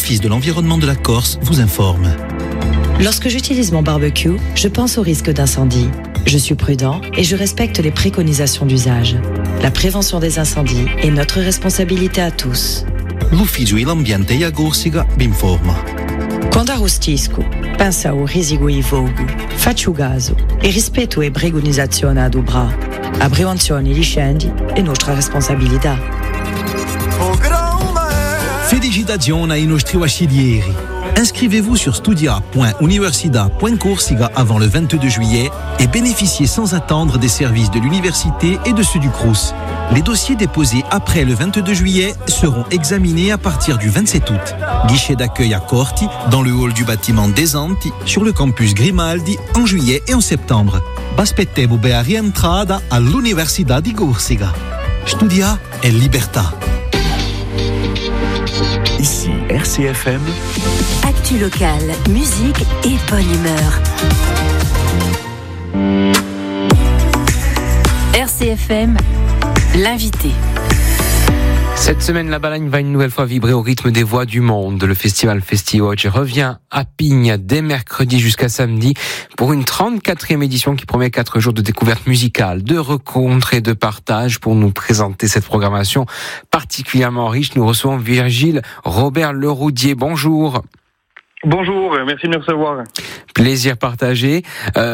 l'Office de l'environnement de la Corse vous informe. Lorsque j'utilise mon barbecue, je pense au risque d'incendie. Je suis prudent et je respecte les préconisations d'usage. La prévention des incendies est notre responsabilité à tous. L'Ufficio e l'ambiente a Corsica vi informa. Quando arrostisco, pensa ao risico e fogo, faccio caso e rispetto le preconizzazioni a Dubra. La prevenzione degli incendi è nostra responsabilità. Felicitazioni ai nostri vasciglieri. Inscrivez-vous sur studia.universidad.corsica avant le 22 juillet et bénéficiez sans attendre des services de l'université et de ceux du Crous. Les dossiers déposés après le 22 juillet seront examinés à partir du 27 août. Guichet d'accueil à Corti, dans le hall du bâtiment des Anti, sur le campus Grimaldi, en juillet et en septembre. Baspettevo a rientrada all'Università di Corsica. Studia è libertà. Ici RCFM. Actu locale, musique et bonne humeur. RCFM, l'invité. Cette semaine, la Balagne va une nouvelle fois vibrer au rythme des voix du monde. Le festival FestiWatch revient à Pignes dès mercredi jusqu'à samedi pour une 34e édition qui promet 4 jours de découverte musicale, de rencontres et de partage. Pour nous présenter cette programmation particulièrement riche, nous recevons Virgile Robert Leroudier. Bonjour. Bonjour, merci de me recevoir. Plaisir partagé.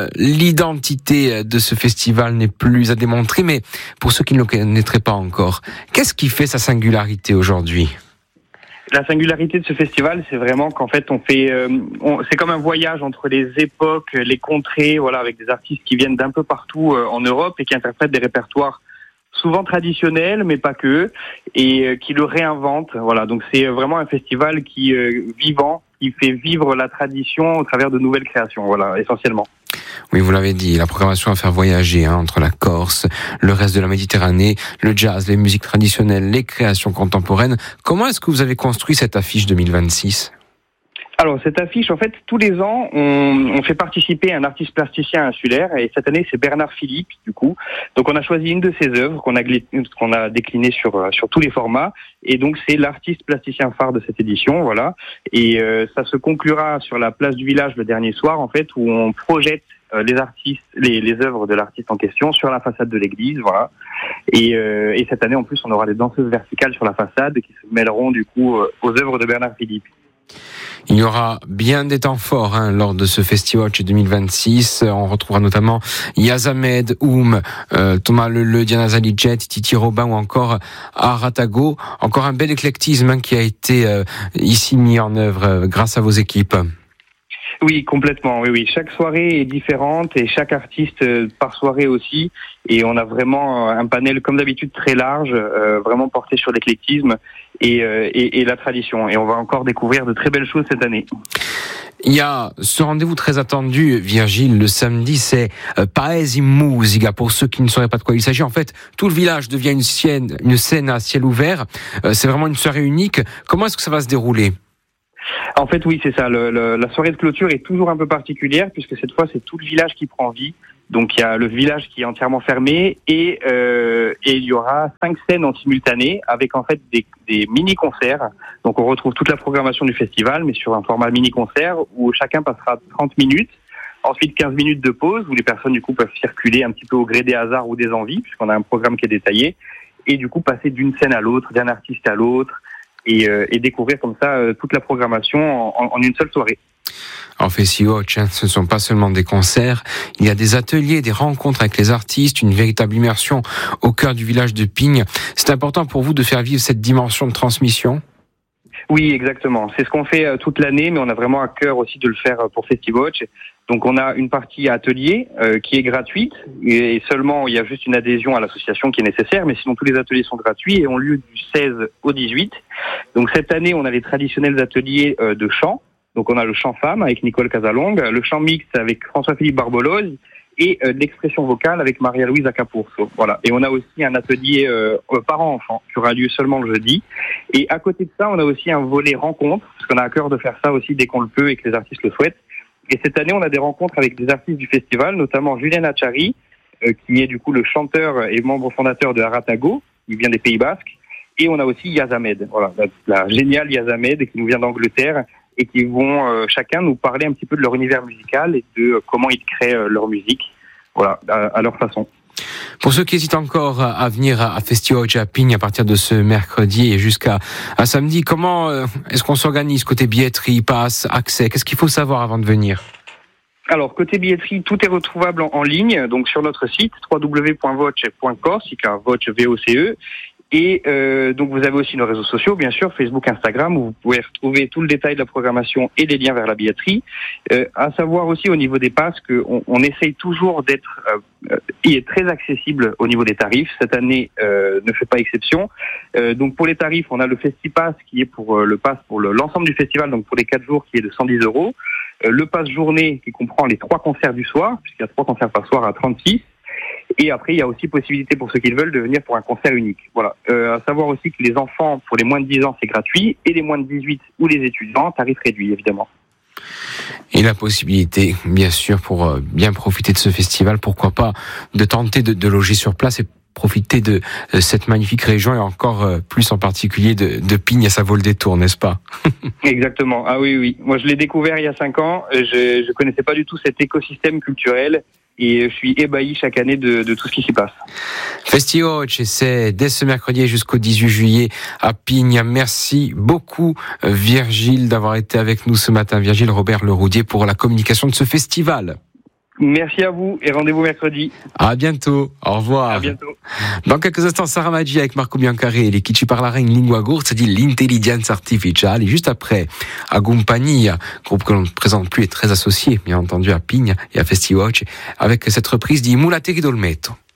L'identité de ce festival n'est plus à démontrer, mais pour ceux qui ne le connaîtraient pas encore, qu'est-ce qui fait sa singularité aujourd'hui ? La singularité de ce festival, c'est vraiment qu'en fait, c'est comme un voyage entre les époques, les contrées, voilà, avec des artistes qui viennent d'un peu partout en Europe et qui interprètent des répertoires souvent traditionnels, mais pas que, et qui le réinventent. Voilà, donc c'est vraiment un festival qui vivant, qui fait vivre la tradition au travers de nouvelles créations, voilà, essentiellement. Oui, vous l'avez dit, la programmation à faire voyager entre la Corse, le reste de la Méditerranée, le jazz, les musiques traditionnelles, les créations contemporaines. Comment est-ce que vous avez construit cette affiche 2026 ? Alors, cette affiche, en fait, tous les ans, on fait participer un artiste plasticien insulaire, et cette année, c'est Bernard Philippe, du coup. Donc, on a choisi une de ses œuvres qu'on a déclinée sur tous les formats, et donc c'est l'artiste plasticien phare de cette édition, voilà. Et ça se conclura sur la place du village le dernier soir, en fait, où on projette les œuvres de l'artiste en question sur la façade de l'église, voilà. Et cette année, en plus, on aura des danseuses verticales sur la façade qui se mêleront, du coup, aux œuvres de Bernard Philippe. Il y aura bien des temps forts lors de ce FestiWatch 2026. On retrouvera notamment Yazamed, Oum, Thomas Leleu, Diana Zalicet, Titi Robin ou encore Aratago. Encore un bel éclectisme qui a été ici mis en œuvre grâce à vos équipes. Oui, complètement. Oui. Chaque soirée est différente et chaque artiste par soirée aussi. Et on a vraiment un panel, comme d'habitude, très large, vraiment porté sur l'éclectisme et la tradition. Et on va encore découvrir de très belles choses cette année. Il y a ce rendez-vous très attendu, Virgile, le samedi, c'est Paesi Musica. Pour ceux qui ne sauraient pas de quoi il s'agit, en fait, tout le village devient une scène à ciel ouvert. C'est vraiment une soirée unique. Comment est-ce que ça va se dérouler ? En fait, oui, c'est ça. La soirée de clôture est toujours un peu particulière puisque cette fois, c'est tout le village qui prend vie. Donc, il y a le village qui est entièrement fermé et il y aura 5 scènes en simultané avec en fait des mini-concerts. Donc, on retrouve toute la programmation du festival, mais sur un format mini-concert où chacun passera 30 minutes. Ensuite, 15 minutes de pause où les personnes, du coup, peuvent circuler un petit peu au gré des hasards ou des envies puisqu'on a un programme qui est détaillé. Et du coup, passer d'une scène à l'autre, d'un artiste à l'autre. Et découvrir comme ça toute la programmation en une seule soirée. En FestiWatch, ce ne sont pas seulement des concerts, il y a des ateliers, des rencontres avec les artistes, une véritable immersion au cœur du village de Pignes. C'est important pour vous de faire vivre cette dimension de transmission ? Oui, exactement. C'est ce qu'on fait toute l'année, mais on a vraiment à cœur aussi de le faire pour FestiWatch. Donc on a une partie atelier qui est gratuite et seulement il y a juste une adhésion à l'association qui est nécessaire, mais sinon tous les ateliers sont gratuits et ont lieu du 16 au 18. Donc cette année on a les traditionnels ateliers de chant. Donc on a le chant femme avec Nicole Casalong, le chant mixte avec François-Philippe Barbolose et l'expression vocale avec Maria-Louise Acapurso. Voilà. Et on a aussi un atelier parents-enfants qui aura lieu seulement le jeudi. Et à côté de ça, on a aussi un volet rencontre, parce qu'on a à cœur de faire ça aussi dès qu'on le peut et que les artistes le souhaitent. Et cette année, on a des rencontres avec des artistes du festival, notamment Julien Achari, qui est du coup le chanteur et membre fondateur de Aratago, il vient des Pays Basques, Et on a aussi Yazamed, voilà, la géniale Yazamed qui nous vient d'Angleterre et qui vont chacun nous parler un petit peu de leur univers musical et de comment ils créent leur musique, voilà, à leur façon. Pour ceux qui hésitent encore à venir à Festival à Pigne à partir de ce mercredi et jusqu'à samedi, comment est-ce qu'on s'organise côté billetterie, passe, accès? Qu'est-ce qu'il faut savoir avant de venir? Alors, côté billetterie, tout est retrouvable en ligne, donc sur notre site www.voce.corse, Voce, V-O-C-E. Et donc vous avez aussi nos réseaux sociaux, bien sûr, Facebook, Instagram, où vous pouvez retrouver tout le détail de la programmation et les liens vers la billetterie. À savoir aussi au niveau des passes qu'on essaye toujours d'être très accessible au niveau des tarifs. Cette année ne fait pas exception. Donc pour les tarifs, on a le FestiPass qui est pour le pass pour l'ensemble du festival, donc pour les 4 jours, qui est de 110 €. Le pass journée qui comprend les 3 concerts du soir, puisqu'il y a 3 concerts par soir à 36. Et après, il y a aussi possibilité pour ceux qui le veulent de venir pour un concert unique. Voilà. À savoir aussi que les enfants, pour les moins de 10 ans, c'est gratuit, et les moins de 18 ou les étudiants, tarif réduit, évidemment. Et la possibilité, bien sûr, pour bien profiter de ce festival, pourquoi pas, de tenter de loger sur place et profiter de cette magnifique région, et encore plus en particulier de Pigne, et ça vaut le détour, n'est-ce pas? Exactement. Ah oui. Moi, je l'ai découvert il y a 5 ans. Je connaissais pas du tout cet écosystème culturel. Et je suis ébahi chaque année de tout ce qui s'y passe. Festival, c'est dès ce mercredi jusqu'au 18 juillet à Pigne. Merci beaucoup Virgile d'avoir été avec nous ce matin. Virgile Robert Leroudier pour la communication de ce festival. Merci à vous et rendez-vous mercredi. À bientôt. Au revoir. À bientôt. Dans quelques instants, Sarah Maggi avec Marco Biancaré et qui ci parlera in lingua gurda, c'est-à-dire l'intelligence artificiale. Et juste après, à Gumpania, groupe que l'on ne présente plus et très associé, bien entendu, à Pigne et à Festival, avec cette reprise di Mulateri Dolmetto.